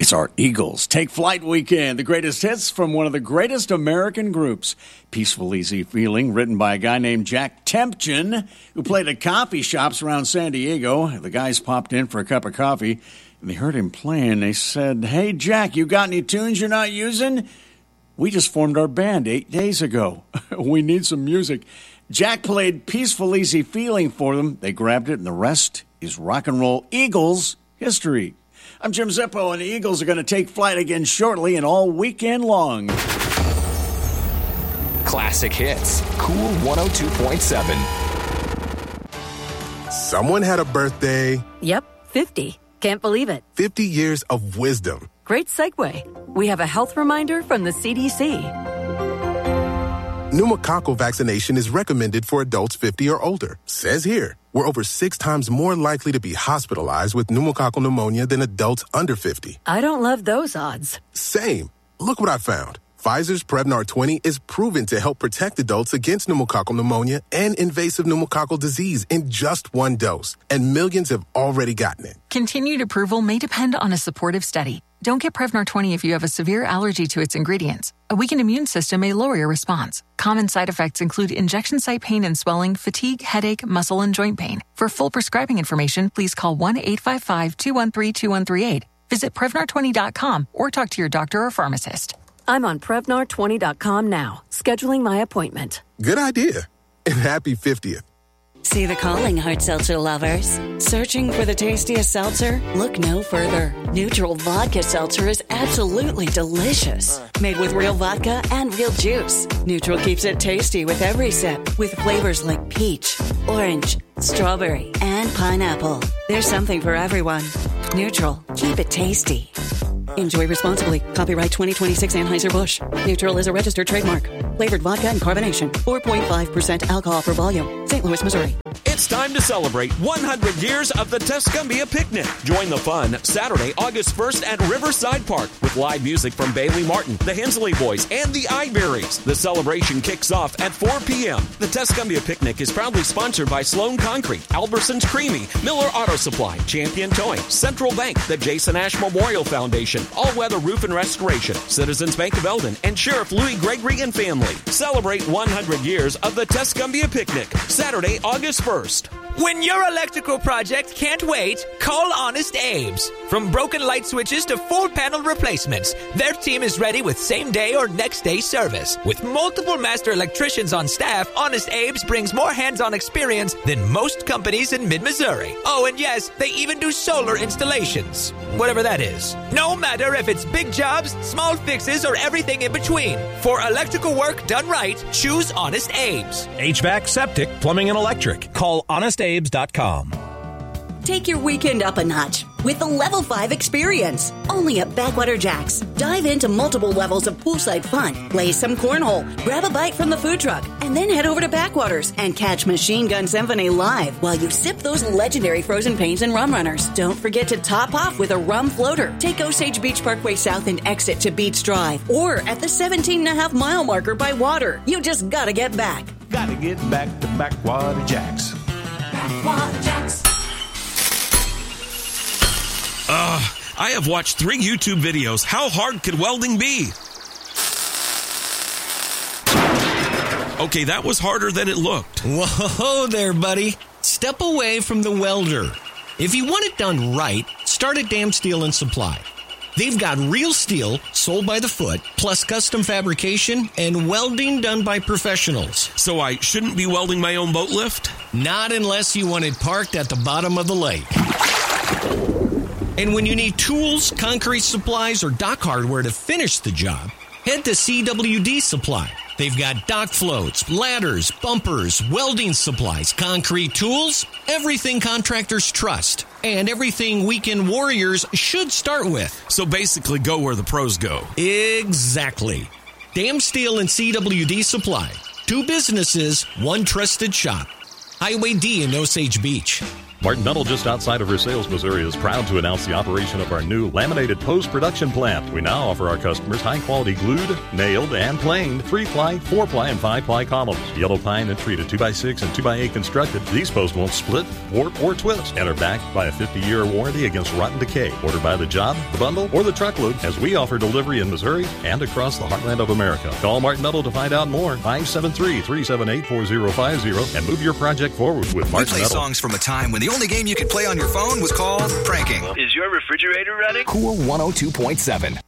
It's our Eagles Take Flight weekend. The greatest hits from one of the greatest American groups. Peaceful, Easy Feeling, written by a guy named Jack Tempchin, who played at coffee shops around San Diego. The guys popped in for a cup of coffee, and they heard him playing. They said, "Hey, Jack, you got any tunes you're not using? We just formed our band 8 days ago. We need some music." Jack played Peaceful, Easy Feeling for them. They grabbed it, and the rest is rock and roll Eagles history. I'm Jim Zippo, and the Eagles are going to take flight again shortly and all weekend long. Classic hits. Cool 102.7. Someone had a birthday. Yep, 50. Can't believe it. 50 years of wisdom. Great segue. We have a health reminder from the CDC. Pneumococcal vaccination is recommended for adults 50 or older. Says here, we're over 6 times more likely to be hospitalized with pneumococcal pneumonia than adults under 50. I don't love those odds. Same. Look what I found. Pfizer's Prevnar 20 is proven to help protect adults against pneumococcal pneumonia and invasive pneumococcal disease in just 1 dose. And millions have already gotten it. Continued approval may depend on a supportive study. Don't get Prevnar 20 if you have a severe allergy to its ingredients. A weakened immune system may lower your response. Common side effects include injection site pain and swelling, fatigue, headache, muscle, and joint pain. For full prescribing information, please call 1-855-213-2138. Visit Prevnar20.com or talk to your doctor or pharmacist. I'm on Prevnar20.com now, scheduling my appointment. Good idea. And happy 50th. See the calling, hard seltzer lovers. Searching for the tastiest seltzer? Look no further. Neutral Vodka Seltzer is absolutely delicious. Made with real vodka and real juice. Neutral keeps it tasty with every sip, with flavors like peach, orange, strawberry, and pineapple. There's something for everyone. Neutral, keep it tasty. Enjoy responsibly. Copyright 2026 Anheuser-Busch. Neutral is a registered trademark. Flavored vodka and carbonation. 4.5% alcohol per volume. St. Louis, Missouri. It's time to celebrate 100 years of the Tuscumbia Picnic. Join the fun Saturday, August 1st at Riverside Park with live music from Bailey Martin, the Hensley Boys, and the Iberries. The celebration kicks off at 4 p.m. The Tuscumbia Picnic is proudly sponsored by Sloan Concrete, Albertsons Creamy, Miller Auto Supply, Champion Towing, Central Bank, the Jason Ash Memorial Foundation, All Weather Roof and Restoration, Citizens Bank of Eldon, and Sheriff Louis Gregory and family. Celebrate 100 years of the Tuscumbia Picnic, Saturday, August 1st. When your electrical project can't wait, call Honest Abe's. From broken light switches to full panel replacements, their team is ready with same-day or next-day service. With multiple master electricians on staff, Honest Abe's brings more hands-on experience than most companies in mid-Missouri. Oh, and yes, they even do solar installations. Whatever that is. No matter if it's big jobs, small fixes, or everything in between. For electrical work done right, choose Honest Abe's. HVAC, septic, plumbing, and electric. Call HonestAbes.com. Take your weekend up a notch with the Level 5 experience. Only at Backwater Jacks. Dive into multiple levels of poolside fun, play some cornhole, grab a bite from the food truck, and then head over to Backwaters and catch Machine Gun Symphony live while you sip those legendary frozen pains and rum runners. Don't forget to top off with a rum floater. Take Osage Beach Parkway South and exit to Beach Drive, or at the 17.5-mile marker by water. You just gotta get back. Gotta get back to Backwater Jacks. Backwater Jacks. I have watched 3 YouTube videos. How hard could welding be? Okay, that was harder than it looked. Whoa there, buddy. Step away from the welder. If you want it done right, start at Dam Steel & Supply. They've got real steel sold by the foot, plus custom fabrication and welding done by professionals. So I shouldn't be welding my own boat lift? Not unless you want it parked at the bottom of the lake. And when you need tools, concrete supplies, or dock hardware to finish the job, head to CWD Supply. They've got dock floats, ladders, bumpers, welding supplies, concrete tools, everything contractors trust, and everything weekend warriors should start with. So basically go where the pros go. Exactly. Dam Steel and CWD Supply. 2 businesses, 1 trusted shop. Highway D in Osage Beach. Martin Metal, just outside of Versailles, Missouri, is proud to announce the operation of our new laminated post-production plant. We now offer our customers high-quality glued, nailed, and planed 3-ply, 4-ply, and 5-ply columns. Yellow pine and treated 2x6 and 2x8 constructed. These posts won't split, warp, or twist and are backed by a 50-year warranty against rotten decay. Order by the job, the bundle, or the truckload, as we offer delivery in Missouri and across the heartland of America. Call Martin Metal to find out more. 573-378-4050 and move your project forward with Martin Metal. We play songs from a time when the only game you could play on your phone was called pranking. Is your refrigerator running? Cool 102.7.